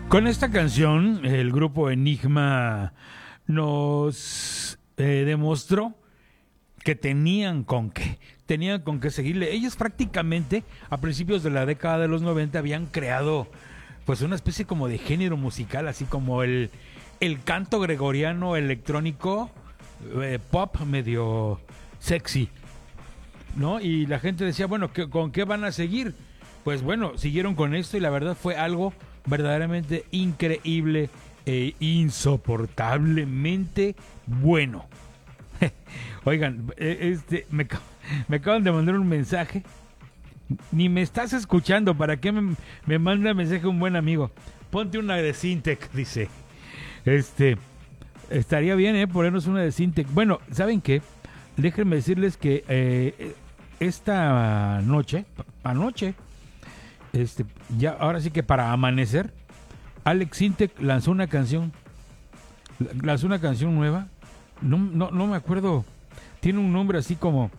Con esta canción, el grupo Enigma nos demostró que tenían con qué seguirle. Ellos prácticamente a principios de la década de los 90 habían creado pues una especie como de género musical, así como el canto gregoriano electrónico, pop medio sexy, ¿no? Y la gente decía, bueno, ¿con qué van a seguir? Pues bueno, siguieron con esto y la verdad fue algo verdaderamente increíble e insoportablemente bueno. Oigan, me acaban de mandar un mensaje. Ni me estás escuchando. ¿Para qué me manda mensaje un buen amigo? Ponte una de Syntec, dice. Estaría bien, ponernos una de Syntec. Bueno, ¿saben qué? Déjenme decirles que esta anoche, ya ahora sí que para amanecer, Alex Syntec lanzó una canción nueva. No me acuerdo. Tiene un nombre así como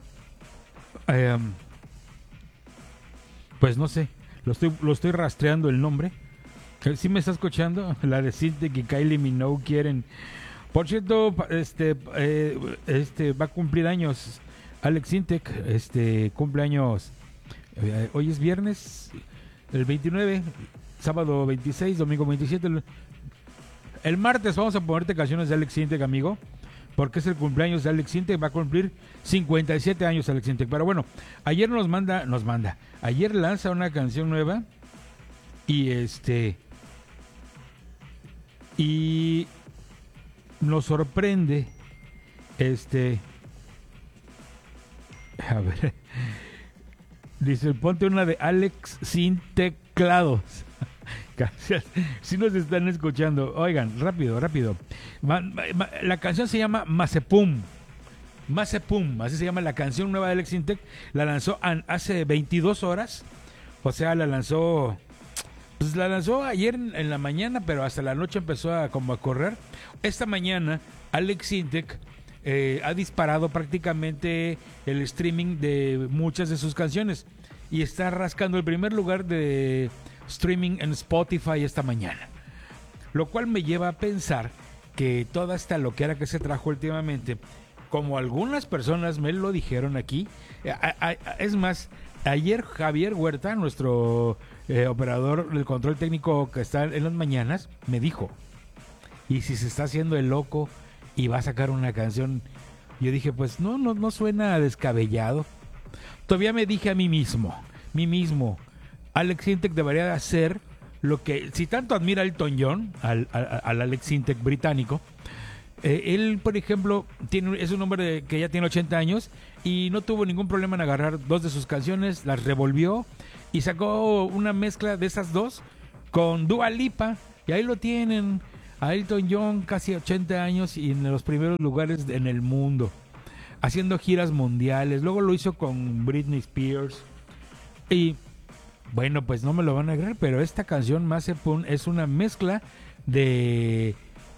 pues no sé, lo estoy rastreando el nombre. ¿Sí me está escuchando? La de Syntec y Kylie Minogue quieren. Por cierto, va a cumplir años Alex Syntec, cumple años. Hoy es viernes, el 29, sábado 26, domingo 27. El martes vamos a ponerte canciones de Alex Syntec, amigo, porque es el cumpleaños de Alex Syntec. Va a cumplir 57 años Alex Syntec. Pero bueno, ayer nos manda, ayer lanza una canción nueva y nos sorprende. A ver, dice, ponte una de Alex Syntec Teclados. Gracias. Si nos están escuchando, oigan, rápido. La canción se llama Mazepum, así se llama la canción nueva de Alex Syntec. La lanzó hace 22 horas. O sea, la lanzó ayer en la mañana, pero hasta la noche empezó a correr. Esta mañana Alex Syntec ha disparado prácticamente el streaming de muchas de sus canciones y está rascando el primer lugar de streaming en Spotify esta mañana, lo cual me lleva a pensar que toda esta loquera que se trajo últimamente, como algunas personas me lo dijeron aquí, es más, ayer Javier Huerta, nuestro operador del control técnico que está en las mañanas, me dijo, ¿y si se está haciendo el loco y va a sacar una canción? Yo dije, pues no suena descabellado. Todavía me dije a mí mismo, Alex Syntec debería de hacer lo que, si tanto admira Elton John, al Alex Syntec británico, él, por ejemplo, es un hombre que ya tiene 80 años y no tuvo ningún problema en agarrar dos de sus canciones, las revolvió y sacó una mezcla de esas dos con Dua Lipa, y ahí lo tienen a Elton John, casi 80 años y en los primeros lugares en el mundo, haciendo giras mundiales. Luego lo hizo con Britney Spears y bueno, pues no me lo van a creer, pero esta canción Mazepum es una mezcla de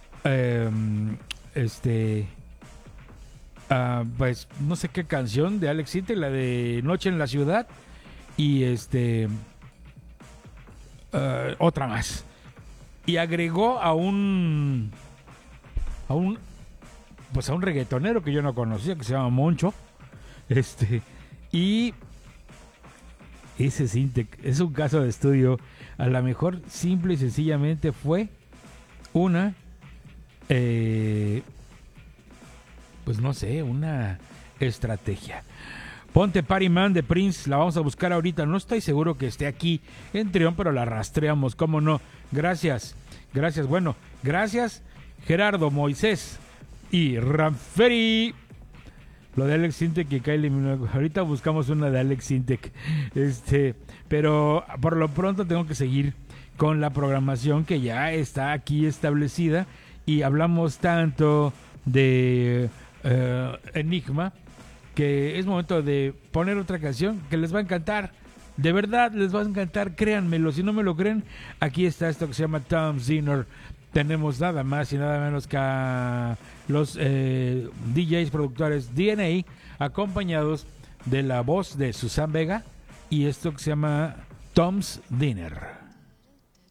pues no sé qué canción de Alex Syntec, la de Noche en la Ciudad y otra más, y agregó a un reggaetonero que yo no conocía, que se llama Moncho, y ese Syntec es un caso de estudio. A lo mejor simple y sencillamente fue una pues no sé, una estrategia. Ponte Party Man de Prince, la vamos a buscar ahorita. No estoy seguro que esté aquí en Trión, pero la rastreamos, cómo no. Gracias. Bueno, gracias Gerardo, Moisés y Ramferi. Lo de Alex Syntec y Kylie Minogue. Ahorita buscamos una de Alex Syntec. Pero por lo pronto tengo que seguir con la programación que ya está aquí establecida. Y hablamos tanto de Enigma que es momento de poner otra canción que les va a encantar. De verdad les va a encantar, créanmelo. Si no me lo creen, aquí está esto que se llama Tom Zinner. Tenemos nada más y nada menos que a los DJs productores DNA, acompañados de la voz de Susan Vega, y esto que se llama Tom's Dinner.